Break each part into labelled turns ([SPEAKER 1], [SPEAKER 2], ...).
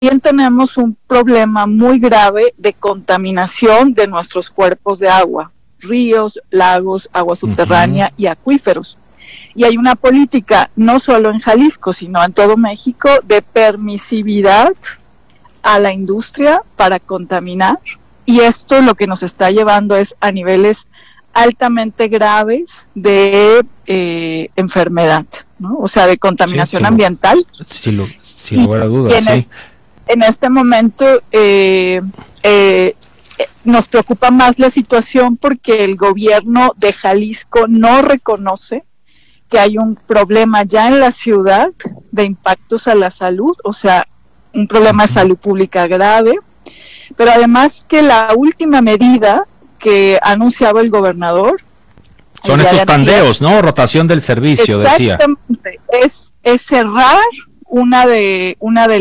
[SPEAKER 1] tenemos un problema muy grave de contaminación de nuestros cuerpos de agua, ríos, lagos, agua subterránea y acuíferos. Y hay una política, no solo en Jalisco, sino en todo México, de permisividad a la industria para contaminar. Y esto lo que nos está llevando es a niveles altamente graves de enfermedad, ¿no? O sea, de contaminación ambiental.
[SPEAKER 2] Sin lugar a dudas, sí.
[SPEAKER 1] En este momento nos preocupa más la situación porque el gobierno de Jalisco no reconoce que hay un problema ya en la ciudad de impactos a la salud, o sea, un problema de salud pública grave, pero además que la última medida que ha anunciado el gobernador
[SPEAKER 2] son estos tandeos, ¿no? Rotación del servicio, decía.
[SPEAKER 1] Exactamente, es cerrar una de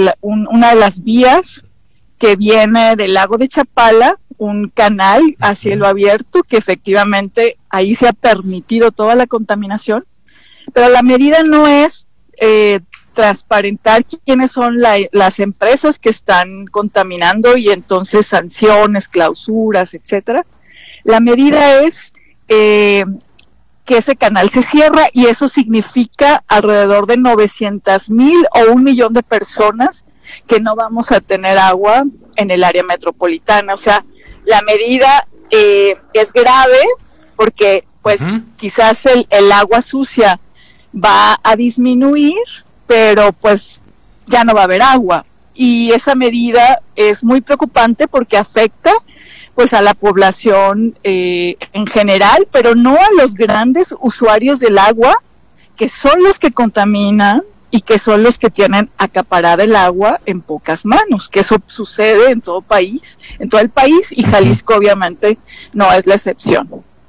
[SPEAKER 1] las vías que viene del lago de Chapala, un canal a cielo abierto, que efectivamente ahí se ha permitido toda la contaminación, pero la medida no es transparentar quiénes son las empresas que están contaminando y entonces sanciones, clausuras, etcétera. La medida es que ese canal se cierra y eso significa alrededor de 900,000 o 1,000,000 de personas que no vamos a tener agua en el área metropolitana. O sea, la medida es grave porque pues quizás el agua sucia va a disminuir, pero pues ya no va a haber agua. Y esa medida es muy preocupante porque afecta pues a la población en general, pero no a los grandes usuarios del agua, que son los que contaminan y que son los que tienen acaparada el agua en pocas manos, que eso sucede en todo el país, y Jalisco obviamente no es la excepción.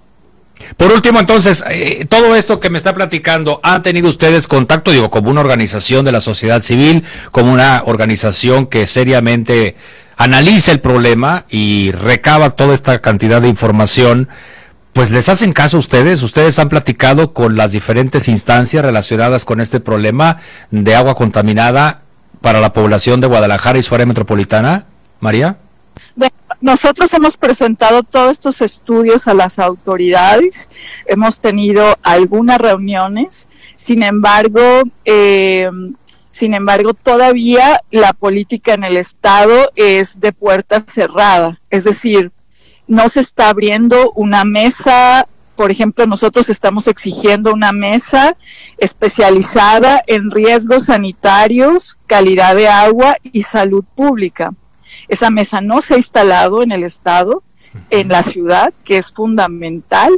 [SPEAKER 2] Por último, entonces, todo esto que me está platicando, ¿han tenido ustedes contacto, como una organización de la sociedad civil, como una organización que seriamente analiza el problema y recaba toda esta cantidad de información? Pues les hacen caso a ustedes. Ustedes han platicado con las diferentes instancias relacionadas con este problema de agua contaminada para la población de Guadalajara y su área metropolitana, María.
[SPEAKER 1] Bueno, nosotros hemos presentado todos estos estudios a las autoridades, hemos tenido algunas reuniones, sin embargo, todavía la política en el estado es de puerta cerrada, es decir, no se está abriendo una mesa. Por ejemplo, nosotros estamos exigiendo una mesa especializada en riesgos sanitarios, calidad de agua y salud pública. Esa mesa no se ha instalado en el estado, en la ciudad, que es fundamental.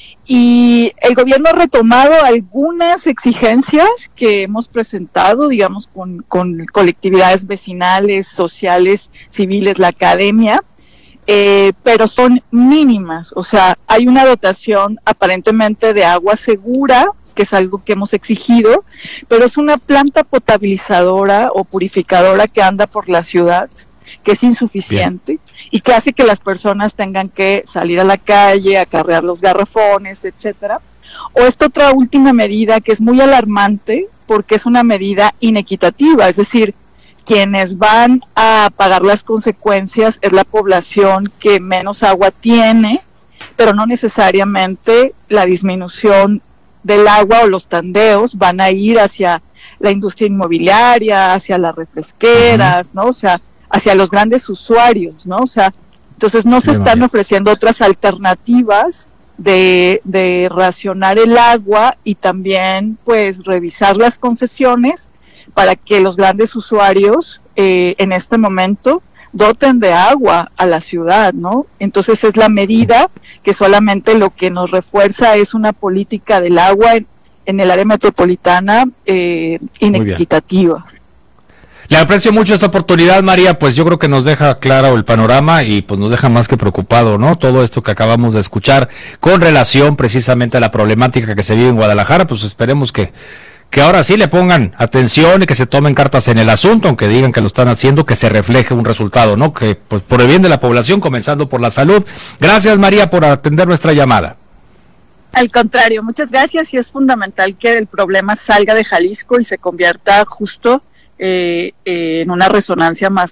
[SPEAKER 1] Y el gobierno ha retomado algunas exigencias que hemos presentado, digamos, con colectividades vecinales, sociales, civiles, la academia, pero son mínimas. O sea, hay una dotación aparentemente de agua segura, que es algo que hemos exigido, pero es una planta potabilizadora o purificadora que anda por la ciudad, que es insuficiente. Bien. Y que hace que las personas tengan que salir a la calle, acarrear los garrafones, etcétera. O esta otra última medida que es muy alarmante porque es una medida inequitativa, es decir, quienes van a pagar las consecuencias es la población que menos agua tiene, pero no necesariamente la disminución del agua o los tandeos van a ir hacia la industria inmobiliaria, hacia las refresqueras, ¿no? O sea, hacia los grandes usuarios, ¿no? O sea, entonces no se están ofreciendo otras alternativas de racionar el agua y también, pues, revisar las concesiones para que los grandes usuarios en este momento doten de agua a la ciudad, ¿no? Entonces es la medida que solamente lo que nos refuerza es una política del agua en el área metropolitana inequitativa.
[SPEAKER 2] Le aprecio mucho esta oportunidad, María, pues yo creo que nos deja claro el panorama y pues nos deja más que preocupado, ¿no? Todo esto que acabamos de escuchar con relación precisamente a la problemática que se vive en Guadalajara, pues esperemos que ahora sí le pongan atención y que se tomen cartas en el asunto, aunque digan que lo están haciendo, que se refleje un resultado, ¿no? Que pues por el bien de la población, comenzando por la salud. Gracias, María, por atender nuestra llamada.
[SPEAKER 1] Al contrario, muchas gracias, y es fundamental que el problema salga de Jalisco y se convierta justo en una resonancia más